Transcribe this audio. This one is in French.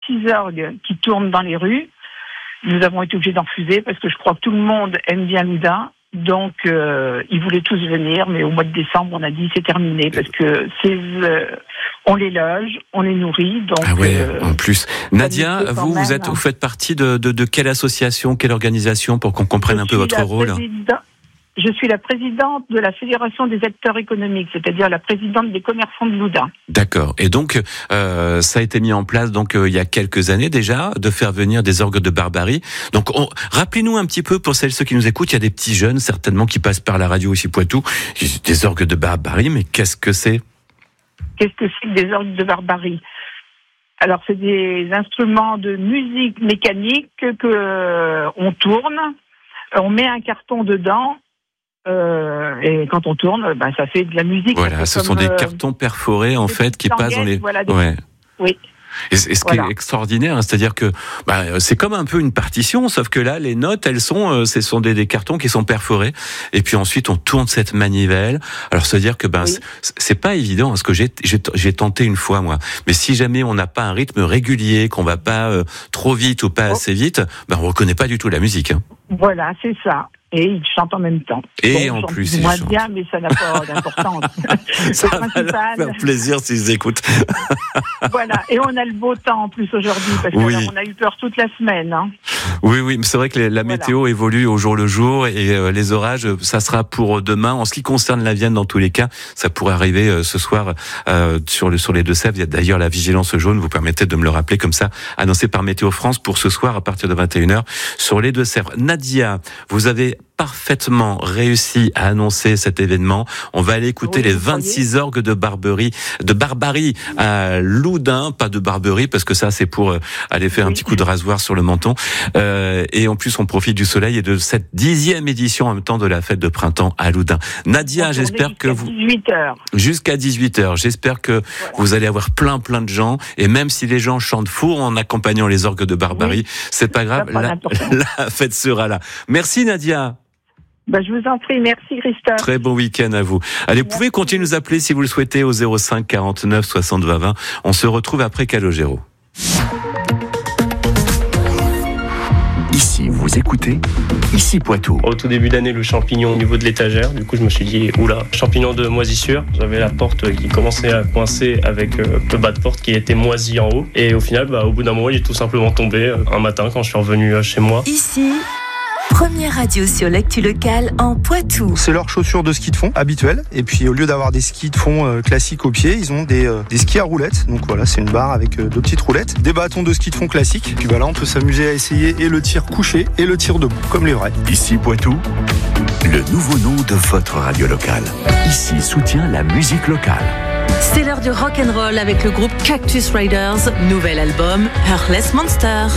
petits orgues qui tournent dans les rues. Nous avons été obligés d'en refuser parce que je crois que tout le monde aime bien Loudun. Donc, ils voulaient tous venir, mais au mois de décembre, on a dit c'est terminé parce que on les loge, on les nourrit. Donc, en plus. Nadia, vous faites partie de quelle association, quelle organisation pour qu'on comprenne un peu votre rôle? Je suis la présidente de la Fédération des acteurs économiques, c'est-à-dire la présidente des commerçants de Loudun. D'accord. Et donc, ça a été mis en place il y a quelques années déjà, de faire venir des orgues de Barbarie. Donc, rappelez-nous un petit peu, pour ceux qui nous écoutent, il y a des petits jeunes certainement qui passent par la radio ici Poitou, des orgues de Barbarie, mais qu'est-ce que c'est? Qu'est-ce que c'est que des orgues de Barbarie? Alors, c'est des instruments de musique mécanique que on tourne, on met un carton dedans. Et quand on tourne, ça fait de la musique. Voilà, ce sont des cartons perforés en fait qui passent dans les. Voilà, oui. Et ce qui est extraordinaire, c'est-à-dire que c'est comme un peu une partition, sauf que là, les notes, ce sont des cartons qui sont perforés, et puis ensuite on tourne cette manivelle. Alors, c'est-à-dire que c'est pas évident, parce que j'ai tenté une fois moi. Mais si jamais on n'a pas un rythme régulier, qu'on va pas trop vite ou pas assez vite, on reconnaît pas du tout la musique. Hein. Voilà, c'est ça. Et ils chantent en même temps. Et en plus, ils chantent. Bien, mais ça n'a pas d'importance. Ça va leur faire plaisir s'ils écoutent. Voilà. Et on a le beau temps en plus aujourd'hui, parce qu'on a eu peur toute la semaine. Hein. Oui, mais c'est vrai que la météo évolue au jour le jour, et les orages, ça sera pour demain. En ce qui concerne la Vienne, dans tous les cas, ça pourrait arriver ce soir sur les Deux-Sèvres. Il y a d'ailleurs la vigilance jaune, vous permettez de me le rappeler comme ça, annoncée par Météo France pour ce soir à partir de 21h sur les Deux-Sèvres. Nadia, vous avez parfaitement réussi à annoncer cet événement. On va aller écouter les 26 orgues de Barbarie à Loudun, pas de Barbarie parce que ça c'est pour aller faire un petit coup de rasoir sur le menton. Et en plus on profite du soleil et de cette 10e édition en même temps de la fête de printemps à Loudun. Nadia, j'espère que vous 18h. Jusqu'à 18h. J'espère que vous allez avoir plein de gens, et même si les gens chantent faux en accompagnant les orgues de Barbarie, c'est pas grave, la fête sera là. Merci Nadia. Je vous en prie, merci Christophe. Très bon week-end à vous. Allez, vous pouvez continuer de nous appeler si vous le souhaitez au 05 49 60 20 20. On se retrouve après Calogero. Ici, vous écoutez Ici Poitou. Au tout début d'année, le champignon au niveau de l'étagère. Du coup, je me suis dit, champignon de moisissure. J'avais la porte qui commençait à coincer avec le bas de porte qui était moisi en haut. Et au final, au bout d'un moment, il est tout simplement tombé un matin quand je suis revenu chez moi. Ici, première radio sur l'actu locale en Poitou. C'est leur chaussure de ski de fond habituelle. Et puis au lieu d'avoir des skis de fond classiques au pied, ils ont des skis à roulettes. Donc voilà, c'est une barre avec 2 petites roulettes. Des bâtons de ski de fond classiques. Puis là, on peut s'amuser à essayer et le tir couché et le tir debout, comme les vrais. Ici Poitou, le nouveau nom de votre radio locale. Ici soutient la musique locale. C'est l'heure du rock'n'roll avec le groupe Cactus Riders. Nouvel album, Heartless Monster.